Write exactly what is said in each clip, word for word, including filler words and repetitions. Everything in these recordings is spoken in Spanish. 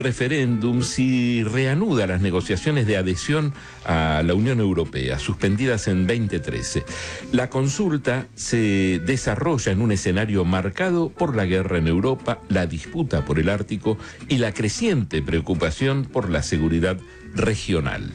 referéndum si reanuda las negociaciones de adhesión a la Unión Europea, suspendidas en veinte trece. La consulta se desarrolla en un escenario marcado por la guerra en Europa, la disputa por el Ártico y la creciente preocupación por la seguridad regional.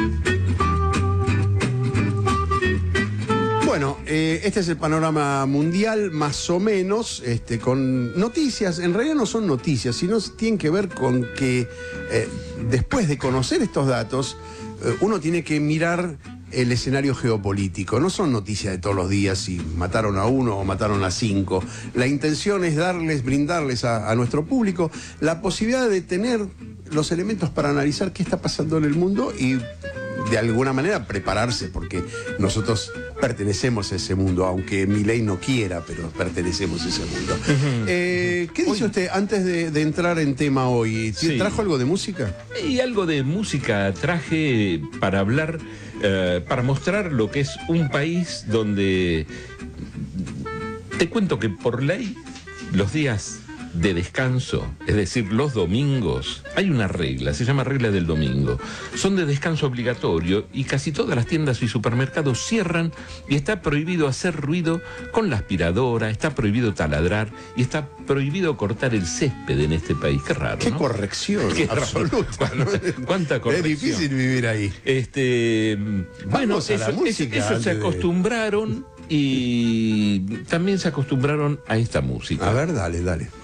Bueno, eh, este es el panorama mundial, más o menos, este, con noticias. En realidad no son noticias, sino tienen que ver con que eh, después de conocer estos datos, eh, uno tiene que mirar el escenario geopolítico. No son noticias de todos los días si mataron a uno o mataron a cinco. La intención es darles, brindarles a, a nuestro público la posibilidad de tener los elementos para analizar qué está pasando en el mundo y de alguna manera prepararse, porque nosotros pertenecemos a ese mundo, aunque Milei no quiera, pero pertenecemos a ese mundo. Uh-huh. eh, ¿Qué dice usted antes de, de entrar en tema hoy? Sí. ¿Trajo algo de música? Y algo de música traje para hablar, eh, para mostrar lo que es un país donde te cuento que por ley los días de descanso, es decir, los domingos, hay una regla, se llama regla del domingo. Son de descanso obligatorio y casi todas las tiendas y supermercados cierran y está prohibido hacer ruido con la aspiradora, está prohibido taladrar y está prohibido cortar el césped en este país. Qué raro, Qué ¿no? corrección, Qué absoluta. ¿Cuánta, cuánta corrección? Es difícil vivir ahí. Este, bueno, Vamos a la eso, música eso, eso se antes de- acostumbraron y también se acostumbraron a esta música. A ver, dale, dale.